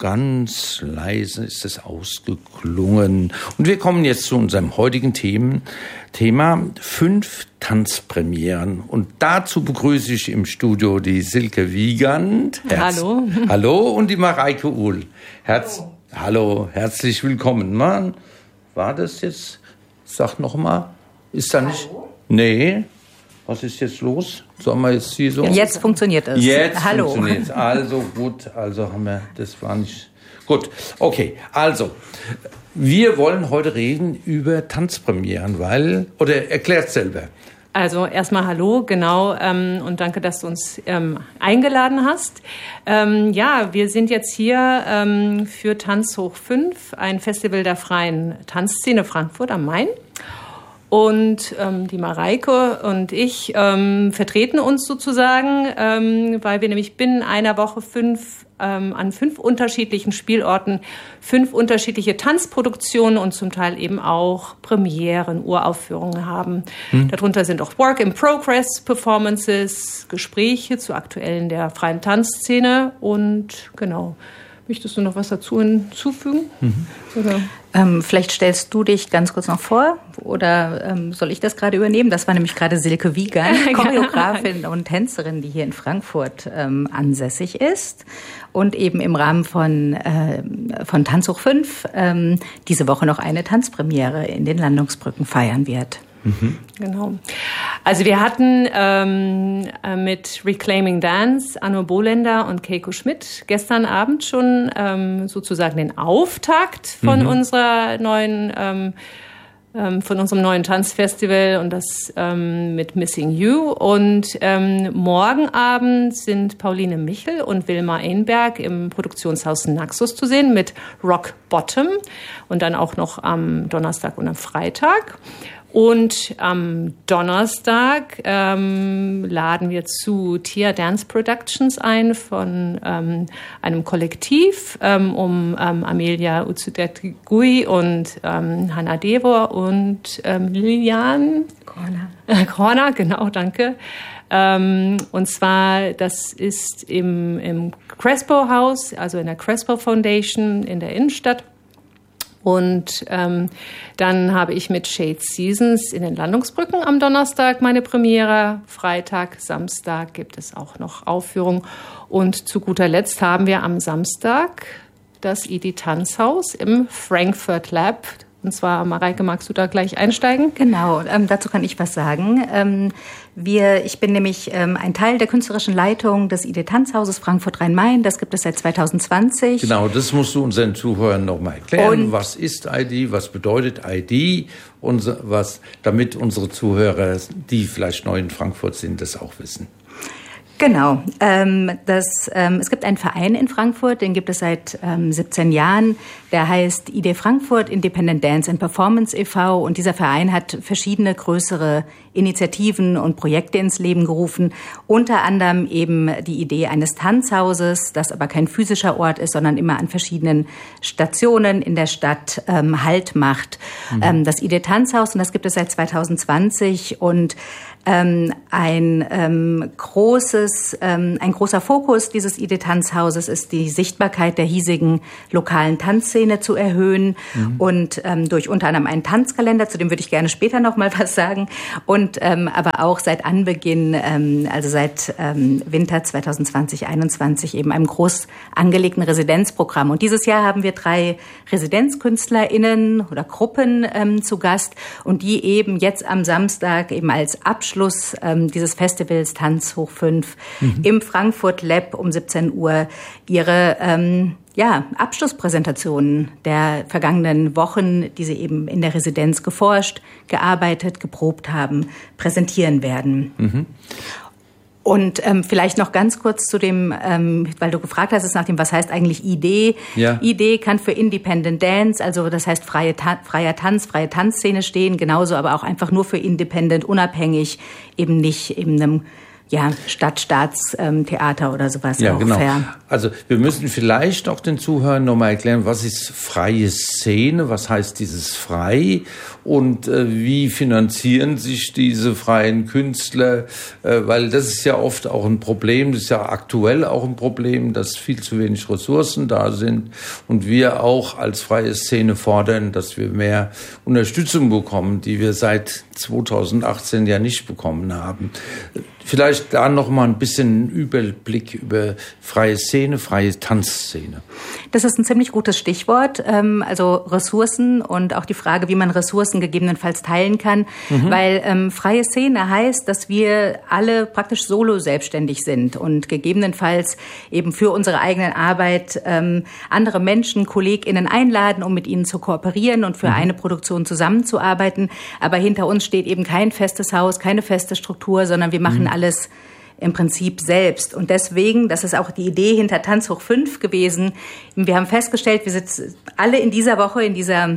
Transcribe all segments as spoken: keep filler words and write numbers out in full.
ganz leise ist es ausgeklungen. Und wir kommen jetzt zu unserem heutigen Themen, Thema fünf Tanzpremieren. Und dazu begrüße ich im Studio die Silke Wiegand. Herz- Hallo. Hallo und die Mareike Uhl. Herz- Hallo. Hallo, herzlich willkommen. Mann, war das jetzt? Sag noch mal. Ist da nicht? Hallo? Nee. Was ist jetzt los? Sollen wir jetzt hier so? Jetzt funktioniert es. Jetzt Hallo. funktioniert es. Also gut, also haben wir, das war nicht gut. Okay, also wir wollen heute reden über Tanzpremieren, weil, oder erklärt selber. Also erstmal hallo, genau, ähm, und danke, dass du uns ähm, eingeladen hast. Ähm, ja, wir sind jetzt hier ähm, für Tanz hoch fünf, ein Festival der freien Tanzszene Frankfurt am Main. Und ähm, die Mareike und ich ähm, vertreten uns sozusagen, ähm, weil wir nämlich binnen einer Woche fünf ähm, an fünf unterschiedlichen Spielorten fünf unterschiedliche Tanzproduktionen und zum Teil eben auch Premieren, Uraufführungen haben. Hm. Darunter sind auch Work-in-Progress-Performances, Gespräche zu Aktuellen der freien Tanzszene und genau. Möchtest du noch was dazu hinzufügen? Mhm. Oder? Ähm, vielleicht stellst du dich ganz kurz noch vor oder ähm, soll ich das gerade übernehmen? Das war nämlich gerade Silke Wiegand, Choreografin und Tänzerin, die hier in Frankfurt ähm, ansässig ist und eben im Rahmen von, äh, von Tanz hoch fünf ähm, diese Woche noch eine Tanzpremiere in den Landungsbrücken feiern wird. Mhm. Genau. Also wir hatten ähm, mit Reclaiming Dance Anno Bohlender und Keiko Schmidt gestern Abend schon ähm, sozusagen den Auftakt von mhm. unserer neuen ähm, ähm, von unserem neuen Tanzfestival und das ähm, mit Missing You. Und ähm, morgen Abend sind Pauline Michel und Wilma Einberg im Produktionshaus Naxos zu sehen mit Rock Bottom und dann auch noch am Donnerstag und am Freitag. Und am Donnerstag ähm, laden wir zu Tia Dance Productions ein von ähm, einem Kollektiv ähm, um ähm, Amelia Utsudetgui und ähm, Hannah Devor und ähm, Lilian Korner. Äh, Korner, genau, danke. Ähm, und zwar, das ist im, im Crespo Haus, also in der Crespo Foundation in der Innenstadt. Und ähm, dann habe ich mit Shade Seasons in den Landungsbrücken am Donnerstag meine Premiere. Freitag, Samstag gibt es auch noch Aufführungen. Und zu guter Letzt haben wir am Samstag das I D Tanzhaus im Frankfurt Lab. Und zwar, Mareike, magst du da gleich einsteigen? Genau, ähm, dazu kann ich was sagen. Ähm, wir, ich bin nämlich ähm, ein Teil der künstlerischen Leitung des I D Tanzhauses Frankfurt-Rhein-Main. Das gibt es seit zwanzig zwanzig. Genau, das musst du unseren Zuhörern noch mal erklären. Und was ist I D, was bedeutet I D, und was, damit unsere Zuhörer, die vielleicht neu in Frankfurt sind, das auch wissen. Genau. Ähm, das, ähm, es gibt einen Verein in Frankfurt, den gibt es seit ähm, siebzehn Jahren. Der heißt I D Frankfurt Independent Dance and Performance e V. Und dieser Verein hat verschiedene größere Initiativen und Projekte ins Leben gerufen. Unter anderem eben die Idee eines Tanzhauses, das aber kein physischer Ort ist, sondern immer an verschiedenen Stationen in der Stadt ähm, Halt macht. Mhm. Ähm, das I D Tanzhaus, und das gibt es seit zwanzig zwanzig. Und Ähm, ein ähm, großes, ähm, ein großer Fokus dieses I D Tanzhauses ist die Sichtbarkeit der hiesigen lokalen Tanzszene zu erhöhen mhm. und ähm, durch unter anderem einen Tanzkalender, zu dem würde ich gerne später noch mal was sagen, und ähm, aber auch seit Anbeginn, ähm, also seit ähm, Winter zwanzig zwanzig einundzwanzig eben einem groß angelegten Residenzprogramm. Und dieses Jahr haben wir drei ResidenzkünstlerInnen oder Gruppen ähm, zu Gast und die eben jetzt am Samstag eben als Abschluss Schluss ähm, dieses Festivals Tanz hoch fünf mhm. im Frankfurt Lab um siebzehn Uhr ihre ähm, ja, Abschlusspräsentationen der vergangenen Wochen, die sie eben in der Residenz geforscht, gearbeitet, geprobt haben, präsentieren werden. Mhm. Und ähm, vielleicht noch ganz kurz zu dem, ähm, weil du gefragt hast, ist nach dem, was heißt eigentlich I D? Ja. I D kann für Independent Dance, also das heißt freie Ta- freier Tanz, freie Tanzszene stehen, genauso aber auch einfach nur für Independent, unabhängig, eben nicht eben einem ja, Stadt-Staatstheater oder sowas ja, auch. Genau. Fair. Also wir müssen vielleicht auch den Zuhörern nochmal erklären, was ist freie Szene, was heißt dieses frei und äh, wie finanzieren sich diese freien Künstler, äh, weil das ist ja oft auch ein Problem, das ist ja aktuell auch ein Problem, dass viel zu wenig Ressourcen da sind und wir auch als freie Szene fordern, dass wir mehr Unterstützung bekommen, die wir seit zweitausendachtzehn ja nicht bekommen haben. Vielleicht da noch mal ein bisschen Überblick über freie Szene, freie Tanzszene. Das ist ein ziemlich gutes Stichwort, also Ressourcen und auch die Frage, wie man Ressourcen gegebenenfalls teilen kann, mhm. weil ähm, freie Szene heißt, dass wir alle praktisch solo selbstständig sind und gegebenenfalls eben für unsere eigene Arbeit ähm, andere Menschen, KollegInnen einladen, um mit ihnen zu kooperieren und für mhm. eine Produktion zusammenzuarbeiten. Aber hinter uns steht eben kein festes Haus, keine feste Struktur, sondern wir machen mhm. alles im Prinzip selbst. Und deswegen, das ist auch die Idee hinter Tanz hoch fünf gewesen, wir haben festgestellt, wir sitzen alle in dieser Woche, in dieser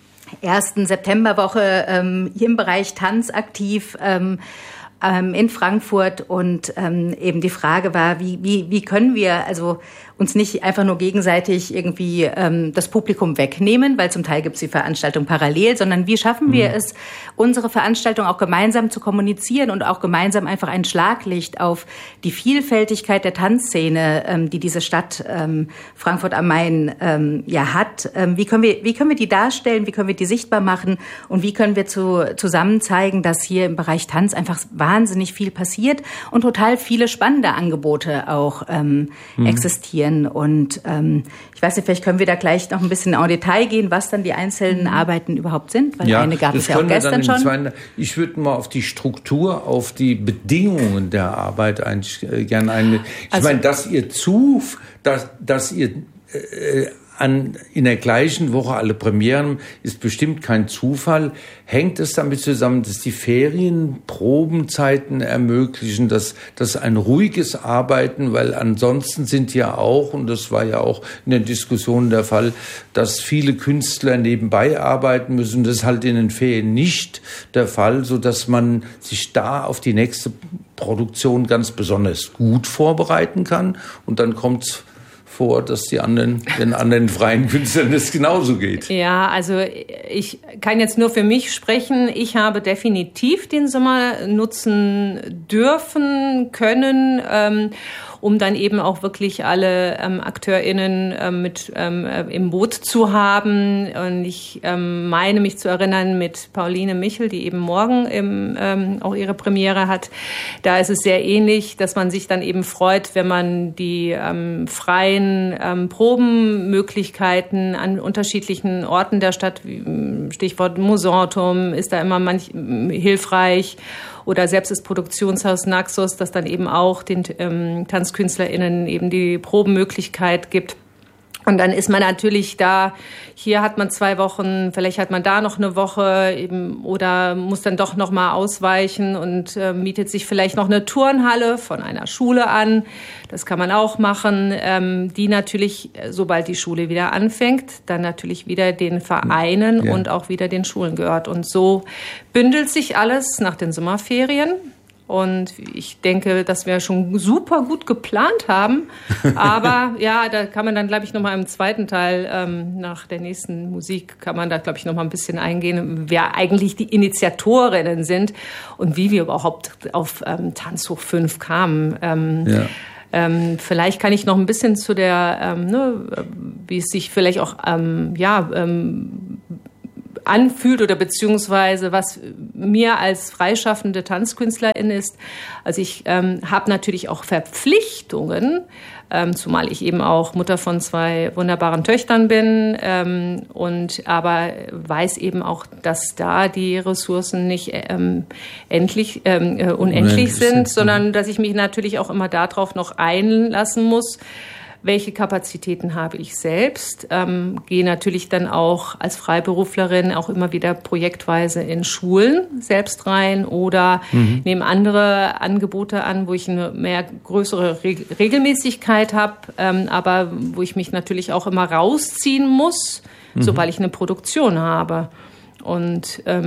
ersten Septemberwoche ähm, hier im Bereich Tanz aktiv ähm, ähm, in Frankfurt. Und ähm, eben die Frage war, wie, wie, wie können wir also uns nicht einfach nur gegenseitig irgendwie ähm, das Publikum wegnehmen, weil zum Teil gibt es die Veranstaltung parallel, sondern wie schaffen wir mhm. es, unsere Veranstaltung auch gemeinsam zu kommunizieren und auch gemeinsam einfach ein Schlaglicht auf die Vielfältigkeit der Tanzszene, ähm, die diese Stadt ähm, Frankfurt am Main ähm, ja hat. Ähm, wie können wir, wie können wir die darstellen, wie können wir die sichtbar machen und wie können wir zu, zusammen zeigen, dass hier im Bereich Tanz einfach wahnsinnig viel passiert und total viele spannende Angebote auch ähm, mhm. existieren. Und ähm, ich weiß nicht, vielleicht können wir da gleich noch ein bisschen en Detail gehen, was dann die einzelnen Arbeiten überhaupt sind, weil ja, eine gab es ja auch gestern schon. Zweiten, ich würde mal auf die Struktur, auf die Bedingungen der Arbeit eigentlich äh, gerne eingehen. Ich also, meine, dass ihr zu, dass, dass ihr äh, an, in der gleichen Woche alle Premieren, ist bestimmt kein Zufall. Hängt es damit zusammen, dass die Ferien Probenzeiten ermöglichen, dass das ein ruhiges Arbeiten, weil ansonsten sind ja auch, und das war ja auch in der Diskussion der Fall, dass viele Künstler nebenbei arbeiten müssen. Das ist halt in den Ferien nicht der Fall, so dass man sich da auf die nächste Produktion ganz besonders gut vorbereiten kann. Und dann kommt's vor, dass die anderen, den anderen freien Künstlern das genauso geht. Ja, also ich kann jetzt nur für mich sprechen. Ich habe definitiv den Sommer nutzen dürfen, können, ähm, um dann eben auch wirklich alle ähm, AkteurInnen ähm, mit ähm, im Boot zu haben. Und ich ähm, meine mich zu erinnern mit Pauline Michel, die eben morgen im, ähm, auch ihre Premiere hat. Da ist es sehr ähnlich, dass man sich dann eben freut, wenn man die ähm, freien ähm, Probenmöglichkeiten an unterschiedlichen Orten der Stadt, Stichwort Musanturm, ist da immer manch hilfreich. Oder selbst das Produktionshaus Naxos, das dann eben auch den ähm, TanzkünstlerInnen eben die Probenmöglichkeit gibt. Und dann ist man natürlich da, hier hat man zwei Wochen, vielleicht hat man da noch eine Woche eben, oder muss dann doch noch mal ausweichen und äh, mietet sich vielleicht noch eine Turnhalle von einer Schule an. Das kann man auch machen, ähm, die natürlich, sobald die Schule wieder anfängt, dann natürlich wieder den Vereinen ja. und auch wieder den Schulen gehört. Und so bündelt sich alles nach den Sommerferien. Und ich denke, dass wir schon super gut geplant haben. Aber ja, da kann man dann, glaube ich, noch mal im zweiten Teil ähm, nach der nächsten Musik kann man da, glaube ich, noch mal ein bisschen eingehen, wer eigentlich die Initiatorinnen sind und wie wir überhaupt auf ähm, Tanz hoch fünf kamen. Ähm, ja. Ähm, vielleicht kann ich noch ein bisschen zu der, ähm, ne, wie es sich vielleicht auch, ähm, ja, ähm, anfühlt oder beziehungsweise was mir als freischaffende Tanzkünstlerin ist. Also ich ähm, habe natürlich auch Verpflichtungen, ähm, zumal ich eben auch Mutter von zwei wunderbaren Töchtern bin ähm, und aber weiß eben auch, dass da die Ressourcen nicht ähm, endlich, ähm, äh, unendlich sind, sondern dass ich mich natürlich auch immer darauf noch einlassen muss, welche Kapazitäten habe ich selbst, ähm, gehe natürlich dann auch als Freiberuflerin auch immer wieder projektweise in Schulen selbst rein oder mhm. nehme andere Angebote an, wo ich eine mehr größere Re- Regelmäßigkeit habe, ähm, aber wo ich mich natürlich auch immer rausziehen muss, mhm. sobald ich eine Produktion habe. Und ähm,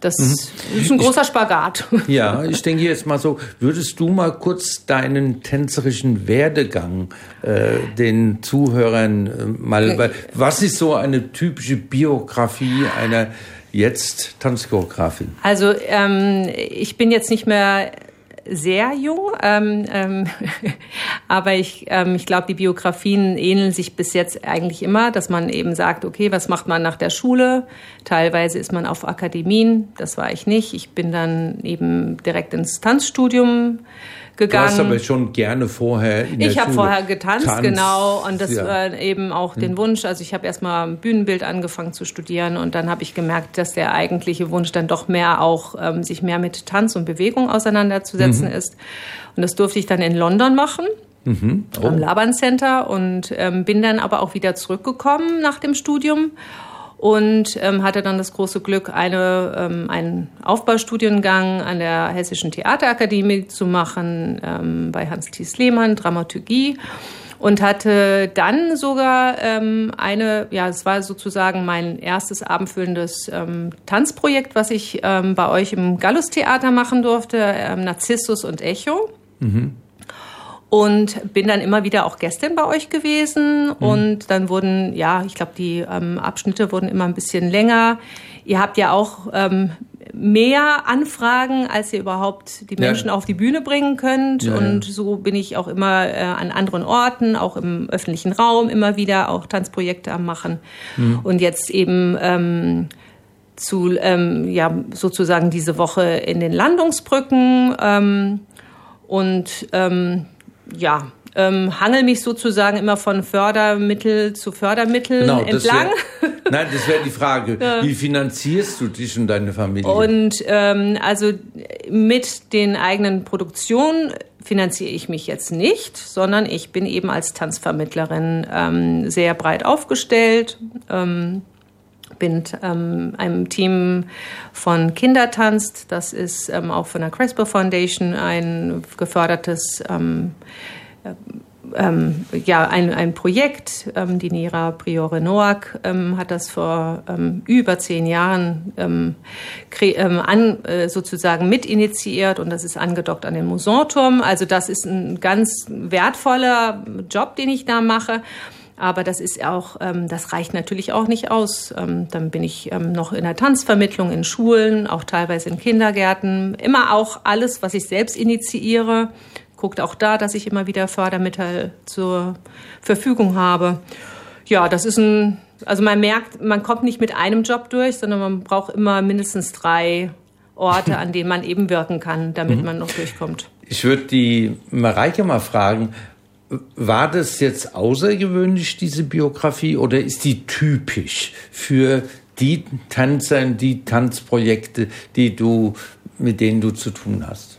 das mhm. ist ein großer Spagat. Ja, ich denke jetzt mal so, würdest du mal kurz deinen tänzerischen Werdegang äh, den Zuhörern äh, mal, was ist so eine typische Biografie einer jetzt Tanzchoreografin? Also ähm, ich bin jetzt nicht mehr sehr jung, ähm, ähm, aber ich, ähm, ich glaube, die Biografien ähneln sich bis jetzt eigentlich immer, dass man eben sagt, okay, was macht man nach der Schule? Teilweise ist man auf Akademien, das war ich nicht. Ich bin dann eben direkt ins Tanzstudium gegangen. Du hast aber schon gerne vorher in der Ich habe Schule vorher getanzt, Tanz, genau, und das ja. war eben auch den Wunsch. Also ich habe erstmal Bühnenbild angefangen zu studieren und dann habe ich gemerkt, dass der eigentliche Wunsch dann doch mehr auch ähm, sich mehr mit Tanz und Bewegung auseinanderzusetzen mhm. ist. Und das durfte ich dann in London machen. Mhm. Oh. Am Laban Center und ähm, bin dann aber auch wieder zurückgekommen nach dem Studium. Und ähm, hatte dann das große Glück, eine, ähm, einen Aufbaustudiengang an der Hessischen Theaterakademie zu machen, ähm, bei Hans-Thies Lehmann, Dramaturgie. Und hatte dann sogar ähm, eine, ja, es war sozusagen mein erstes abendfüllendes ähm, Tanzprojekt, was ich ähm, bei euch im Gallus-Theater machen durfte, ähm, Narzissus und Echo. Mhm. Und bin dann immer wieder auch Gästin bei euch gewesen. Mhm. Und dann wurden, ja, ich glaube, die ähm, Abschnitte wurden immer ein bisschen länger. Ihr habt ja auch ähm, mehr Anfragen, als ihr überhaupt die Menschen ja. auf die Bühne bringen könnt. Ja, und ja. so bin ich auch immer äh, an anderen Orten, auch im öffentlichen Raum, immer wieder auch Tanzprojekte am Machen. Mhm. Und jetzt eben ähm, zu, ähm, ja, sozusagen diese Woche in den Landungsbrücken. Ähm, und ähm, ja, ähm, hangel mich sozusagen immer von Fördermittel zu Fördermittel genau, entlang. Das wär, nein, das wäre die Frage. Ja. Wie finanzierst du dich und deine Familie? Und ähm, also mit den eigenen Produktionen finanziere ich mich jetzt nicht, sondern ich bin eben als Tanzvermittlerin ähm, sehr breit aufgestellt. Ähm, bin ähm, einem Team von Kindertanz, das ist ähm, auch von der Crespo Foundation ein gefördertes ähm, ähm, ja, ein, ein Projekt. Ähm, die Nira Priore Noack ähm, hat das vor ähm, über zehn Jahren ähm, kre- ähm, an, äh, sozusagen mitinitiiert und das ist angedockt an den Mousson-Turm. Also das ist ein ganz wertvoller Job, den ich da mache. Aber das ist auch, ähm, das reicht natürlich auch nicht aus. Ähm, dann bin ich ähm, noch in der Tanzvermittlung in Schulen, auch teilweise in Kindergärten. Immer auch alles, was ich selbst initiiere. Guckt auch da, dass ich immer wieder Fördermittel zur Verfügung habe. Ja, das ist ein, also man merkt, man kommt nicht mit einem Job durch, sondern man braucht immer mindestens drei Orte, an denen man eben wirken kann, damit mhm. man noch durchkommt. Ich würde die Mareike mal fragen, war das jetzt außergewöhnlich, diese Biografie, oder ist die typisch für die Tänzer, die Tanzprojekte, die du, mit denen du zu tun hast?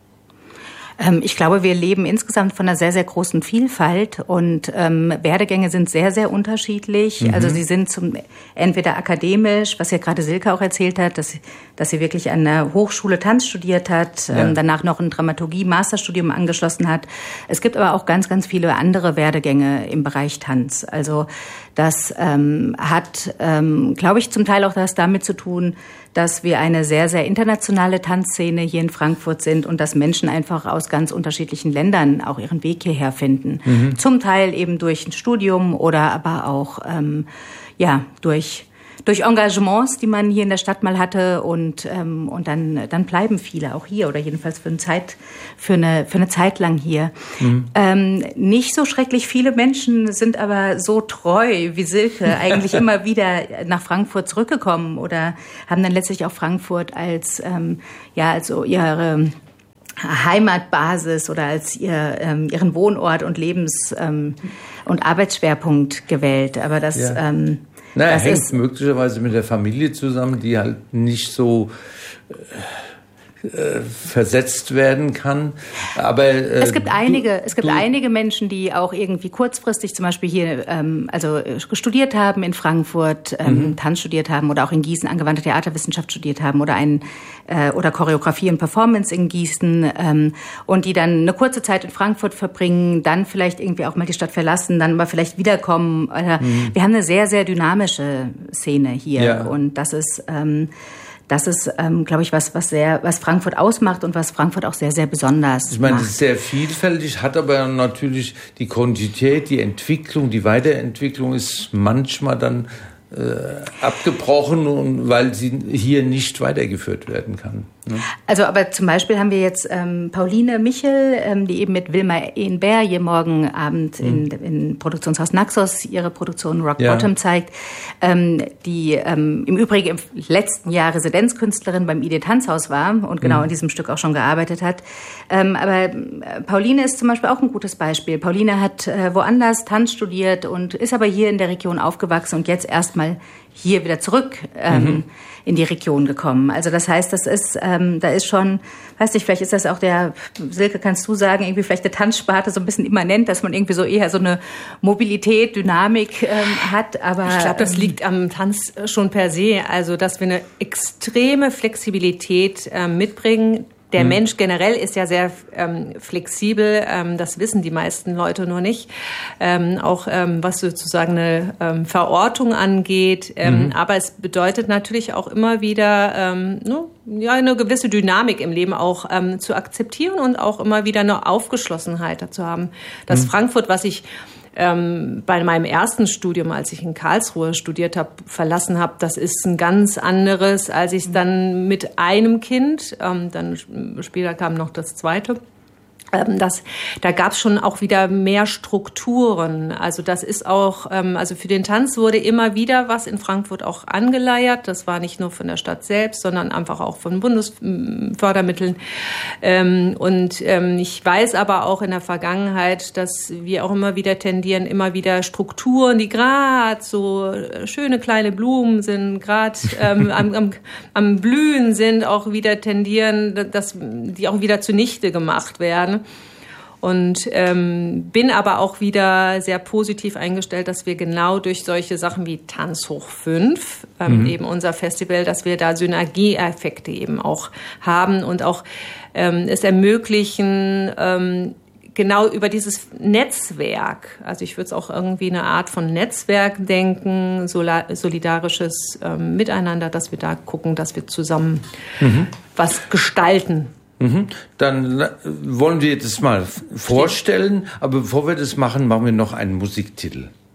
Ich glaube, wir leben insgesamt von einer sehr, sehr großen Vielfalt und ähm, Werdegänge sind sehr, sehr unterschiedlich. Mhm. Also sie sind zum entweder akademisch, was ja gerade Silke auch erzählt hat, dass, dass sie wirklich an der Hochschule Tanz studiert hat, ja. ähm, danach noch ein Dramaturgie-Masterstudium angeschlossen hat. Es gibt aber auch ganz, ganz viele andere Werdegänge im Bereich Tanz. Also das ähm, hat, ähm, glaube ich, zum Teil auch das damit zu tun, dass wir eine sehr, sehr internationale Tanzszene hier in Frankfurt sind und dass Menschen einfach aus ganz unterschiedlichen Ländern auch ihren Weg hierher finden. Mhm. Zum Teil eben durch ein Studium oder aber auch ähm, ja durch durch Engagements, die man hier in der Stadt mal hatte und ähm, und dann dann bleiben viele auch hier oder jedenfalls für eine Zeit für eine für eine Zeit lang hier. Mhm. Ähm, nicht so schrecklich viele Menschen sind aber so treu wie Silke eigentlich immer wieder nach Frankfurt zurückgekommen oder haben dann letztlich auch Frankfurt als ähm, ja also ihre Heimatbasis oder als ihr, ähm, ihren Wohnort und Lebens- ähm, und Arbeitsschwerpunkt gewählt. Aber das ja. ähm, Na, das hängt ist möglicherweise mit der Familie zusammen, die halt nicht so äh, versetzt werden kann. Aber äh, es gibt du, einige, es gibt du, einige Menschen, die auch irgendwie kurzfristig zum Beispiel hier, ähm, also studiert haben in Frankfurt, ähm, mhm. Tanz studiert haben oder auch in Gießen angewandte Theaterwissenschaft studiert haben oder ein äh, oder Choreografie und Performance in Gießen ähm, und die dann eine kurze Zeit in Frankfurt verbringen, dann vielleicht irgendwie auch mal die Stadt verlassen, dann aber vielleicht wiederkommen. Oder mhm. Wir haben eine sehr, sehr dynamische Szene hier ja. und das ist ähm, das ist, ähm, glaube ich, was, was sehr, was Frankfurt ausmacht und was Frankfurt auch sehr, sehr besonders Ich meine, macht. es ist sehr vielfältig, hat aber natürlich die Kontinuität, die Entwicklung, die Weiterentwicklung ist manchmal dann Äh, abgebrochen, und weil sie hier nicht weitergeführt werden kann. Ne? Also aber zum Beispiel haben wir jetzt ähm, Pauline Michel, ähm, die eben mit Wilma Ehenbär hier morgen Abend mhm. in, in Produktionshaus Naxos ihre Produktion Rock ja. Bottom zeigt, ähm, die ähm, im Übrigen im letzten Jahr Residenzkünstlerin beim I D Tanzhaus war und genau mhm. in diesem Stück auch schon gearbeitet hat. Ähm, aber Pauline ist zum Beispiel auch ein gutes Beispiel. Pauline hat äh, woanders Tanz studiert und ist aber hier in der Region aufgewachsen und jetzt erst mal hier wieder zurück ähm, mhm. in die Region gekommen. Also das heißt, das ist, ähm, da ist schon, weiß nicht, vielleicht ist das auch der, Silke, kannst du sagen, irgendwie vielleicht der Tanzsparte so ein bisschen immanent, dass man irgendwie so eher so eine Mobilität, Dynamik ähm, hat. Aber ich glaube, das liegt am Tanz schon per se, also dass wir eine extreme Flexibilität äh, mitbringen. Der mhm. Mensch generell ist ja sehr ähm, flexibel, ähm, das wissen die meisten Leute nur nicht. Ähm, auch ähm, was sozusagen eine ähm, Verortung angeht. Ähm, mhm. Aber es bedeutet natürlich auch immer wieder ähm, ne, ja, eine gewisse Dynamik im Leben auch ähm, zu akzeptieren und auch immer wieder eine Aufgeschlossenheit dazu haben. Das mhm. Frankfurt, was ich Ähm, bei meinem ersten Studium, als ich in Karlsruhe studiert habe, verlassen habe, das ist ein ganz anderes, als ich dann mit einem Kind, ähm, dann später kam noch das zweite, ähm, das, da gab es schon auch wieder mehr Strukturen. Also das ist auch, ähm, also für den Tanz wurde immer wieder was in Frankfurt auch angeleiert. Das war nicht nur von der Stadt selbst, sondern einfach auch von Bundesfördermitteln. Ähm, und ähm, ich weiß aber auch in der Vergangenheit, dass wir auch immer wieder tendieren, immer wieder Strukturen, die gerade so schöne kleine Blumen sind, gerade ähm, am, am, am Blühen sind, auch wieder tendieren, dass die auch wieder zunichte gemacht werden. Und ähm, bin aber auch wieder sehr positiv eingestellt, dass wir genau durch solche Sachen wie Tanz hoch fünf, ähm, mhm. eben unser Festival, dass wir da Synergieeffekte eben auch haben und auch ähm, es ermöglichen, ähm, genau über dieses Netzwerk, also ich würde es auch irgendwie eine Art von Netzwerk denken, solidarisches ähm, Miteinander, dass wir da gucken, dass wir zusammen mhm. was gestalten. Mhm. Dann wollen wir das mal vorstellen, aber bevor wir das machen, machen wir noch einen Musiktitel.